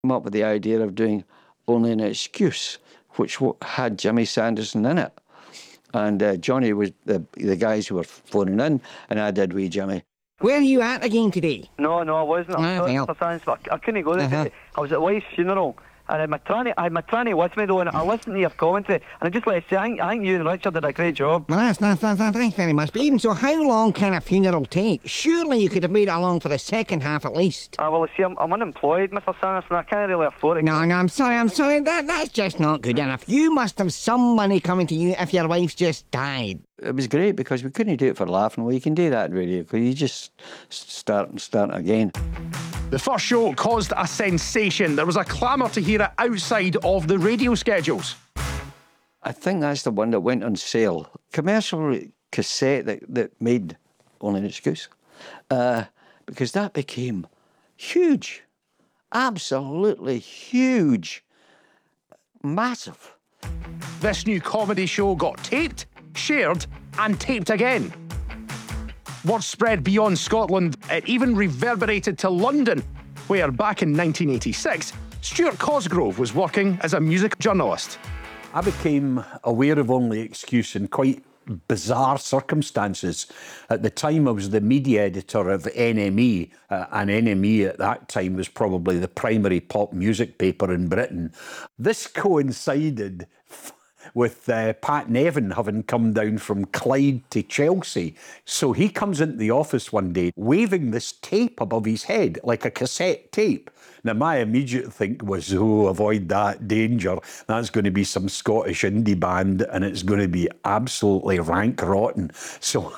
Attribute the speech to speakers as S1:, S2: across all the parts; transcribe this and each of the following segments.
S1: Came up with the idea of doing Only an Excuse, which had Jimmy Sanderson in it. And Johnny was the guys who were phoning in, and I did wee Jimmy.
S2: Where are you at again today?
S3: No, I wasn't. I couldn't go there. I was at wife's funeral. And I had my tranny with me though, and I listened to your commentary, and I just like to say, I think you and Richard did a great job.
S2: Well, thanks very much. But even so, how long can a funeral take? Surely you could have made it along for the second half at least.
S3: Well, see, I'm unemployed, Mr. Sanderson. I can't really afford it.
S2: No, I'm sorry. That's just not good enough. You must have some money coming to you if your wife's just died.
S1: It was great because we couldn't do it for laughing. Well, you can do that in radio because you just start again.
S4: The first show caused a sensation. There was a clamour to hear it outside of the radio schedules.
S1: I think that's the one that went on sale. Commercial cassette that made Only an Excuse. Because that became huge. Absolutely huge. Massive.
S4: This new comedy show got taped, shared and taped again. Word spread beyond Scotland. It even reverberated to London, where back in 1986, Stuart Cosgrove was working as a music journalist.
S5: I became aware of Only Excuse in quite bizarre circumstances. At the time, I was the media editor of NME, and NME at that time was probably the primary pop music paper in Britain. This coincided with Pat Nevin having come down from Clyde to Chelsea. So he comes into the office one day waving this tape above his head, like a cassette tape. Now, my immediate think was, avoid that, danger. That's going to be some Scottish indie band and it's going to be absolutely rank rotten. So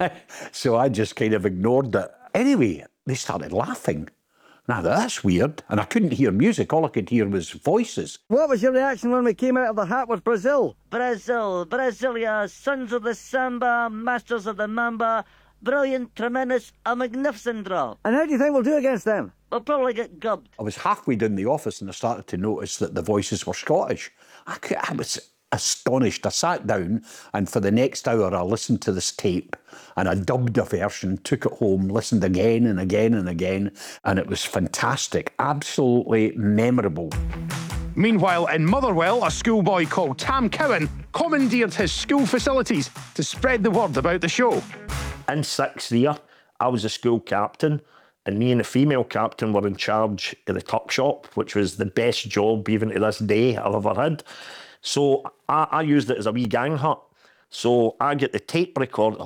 S5: I just kind of ignored it. Anyway, they started laughing. Now, that's weird. And I couldn't hear music. All I could hear was voices.
S3: What was your reaction when we came out of the hat with Brazil?
S6: Brasilia, sons of the samba, masters of the mamba, brilliant, tremendous, a magnificent draw.
S3: And how do you think we'll do against them?
S6: We'll probably get gubbed.
S5: I was halfway down the office and I started to notice that the voices were Scottish. I was astonished. I sat down and for the next hour I listened to this tape and I dubbed a version, took it home, listened again and again and again, and it was fantastic, absolutely memorable.
S4: Meanwhile, in Motherwell, a schoolboy called Tam Cowan commandeered his school facilities to spread the word about the show.
S7: In sixth year, I was a school captain, and me and the female captain were in charge of the tuck shop, which was the best job even to this day I've ever had. So I used it as a wee gang hut. So I get the tape recorder.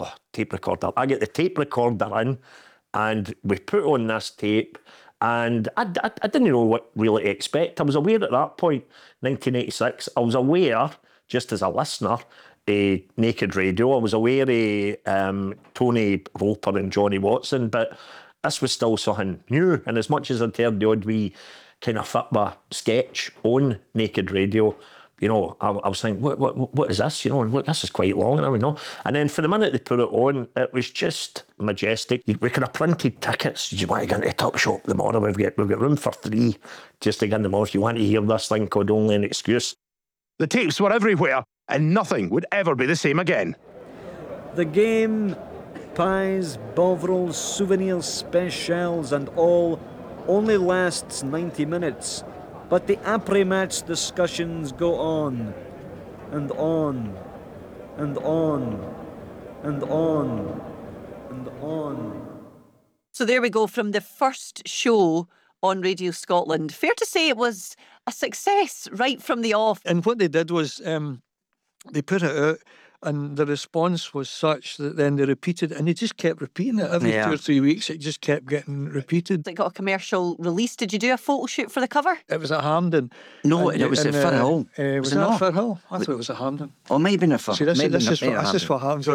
S7: I get the tape recorder in, and we put on this tape. And I didn't know what really to expect. I was aware at that point, 1986, I was aware, just as a listener, Naked Radio. I was aware of Tony Roper and Johnny Watson, but this was still something new. And as much as I'd heard the odd wee kind of FITBA sketch on Naked Radio, you know, I was thinking, what is this? You know, and look, this is quite long, and and then for the minute they put it on, it was just majestic. We could have printed tickets. You want to get into a tuck shop tomorrow? We've got room for 3 just to get them off. You want to hear this thing called Only an Excuse?
S4: The tapes were everywhere, and nothing would ever be the same again.
S8: The game, pies, bovrils, souvenirs, specials, and all only lasts 90 minutes. But the après-match discussions go on, and on, and on, and on, and on.
S9: So there we go, from the first show on Radio Scotland. Fair to say it was a success right from the off.
S10: And what they did was they put it out, and the response was such that then they repeated, and they just kept repeating it every 2 or 3 weeks. It just kept getting repeated.
S9: It got a commercial release. Did you do a photo shoot for the cover?
S10: It was at Hampden.
S1: No, it was at Firhill.
S10: Was it at Firhill? I thought it was at Hampden.
S1: Or maybe in a Firhill.
S10: See, this is what happens.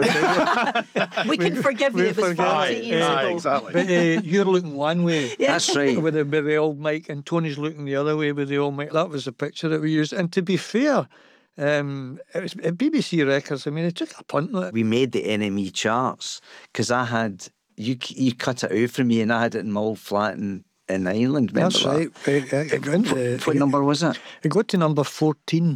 S9: We can forgive you. It was 40 years ago.
S4: Exactly.
S10: But you're looking one way.
S9: Yeah.
S1: That's right.
S10: With the old mic, and Tony's looking the other way with the old mic. That was the picture that we used. And to be fair, it was at BBC Records. I mean, they took a punt on it.
S1: We made the NME charts because I had you cut it out for me, and I had it in my old flat in Ireland.
S10: That's right.
S1: What number was it?
S10: It got to number 14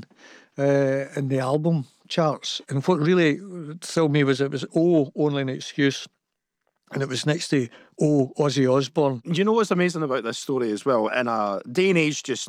S10: in the album charts. And what really thrilled me was it was Only an Excuse. And it was next to Ozzy Osbourne.
S4: You know what's amazing about this story as well? In a day and age just